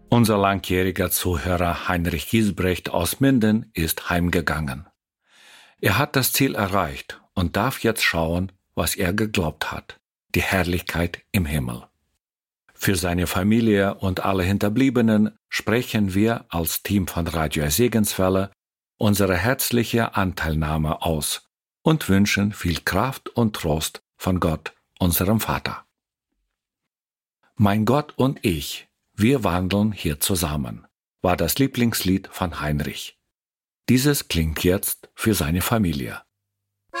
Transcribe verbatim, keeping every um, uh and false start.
Unser langjähriger Zuhörer Heinrich Giesbrecht aus Minden ist heimgegangen. Er hat das Ziel erreicht und darf jetzt schauen, was er geglaubt hat, die Herrlichkeit im Himmel. Für seine Familie und alle Hinterbliebenen sprechen wir als Team von Radio Segenswelle unsere herzliche Anteilnahme aus und wünschen viel Kraft und Trost von Gott, unserem Vater. Mein Gott und ich, wir wandeln hier zusammen, war das Lieblingslied von Heinrich. Dieses klingt jetzt für seine Familie.